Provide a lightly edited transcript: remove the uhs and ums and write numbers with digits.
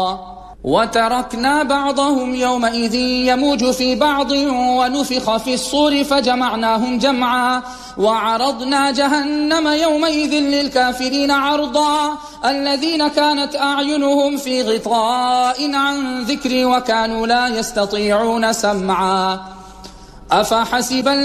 وتركنا بعضهم يومئذ يموج في بعض ونفخ في الصور فجمعناهم جمعا وعرضنا جهنم يومئذ للكافرين عرضا الذين كانت أعينهم في غطاء عن ذكري وكانوا لا يستطيعون سمعا أفحسب